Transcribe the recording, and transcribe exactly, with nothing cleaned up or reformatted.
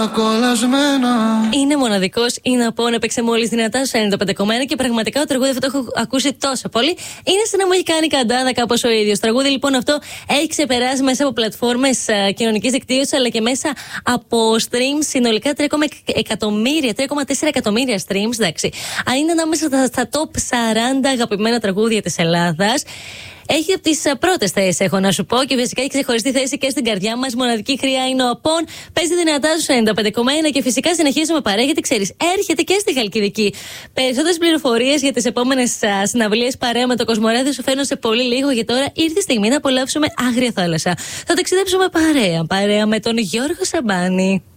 κολλασμένα. Είναι μοναδικός, είναι από να παίξε μόλις δυνατά στο ενενήντα πέντε κόμμα ένα και πραγματικά το τραγούδι αυτό το έχω ακούσει τόσο πολύ. Είναι σαν να μου έχει κάνει καντάδα κάπως ο ίδιος. Το τραγούδι λοιπόν αυτό έχει ξεπεράσει μέσα από πλατφόρμες κοινωνικής δικτύωσης αλλά και μέσα από streams συνολικά τρία κόμμα τέσσερα εκατομμύρια streams. Εντάξει. Αν είναι ανάμεσα στα, στα top σαράντα αγαπημένα τραγούδια της Ελλάδας. Έχει από τις πρώτες θέσεις, έχω να σου πω, και φυσικά έχει ξεχωριστή θέση και στην καρδιά μας. Μοναδική χρειά είναι ο Απών. Παίζει δυνατά στους ενενήντα πέντε κόμμα ένα και φυσικά συνεχίζουμε παρέα, γιατί ξέρεις, έρχεται και στη Χαλκιδική. Περισσότερες πληροφορίες για τις επόμενες συναυλίες παρέα με το Κοσμοράδιο σου φέρνω σε πολύ λίγο. Για τώρα ήρθε η στιγμή να απολαύσουμε Άγρια Θάλασσα. Θα ταξιδέψουμε παρέα, παρέα με τον Γιώργο Σαμπάνη.